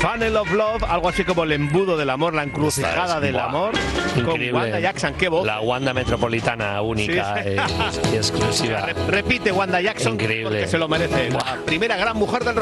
Funnel of Love, algo así como el embudo del amor, la encrucijada del amor. Increíble. Con Wanda Jackson, qué voz. La Wanda Metropolitana única y exclusiva. Repite Wanda Jackson, Increíble. porque se lo merece. La primera gran mujer del rock.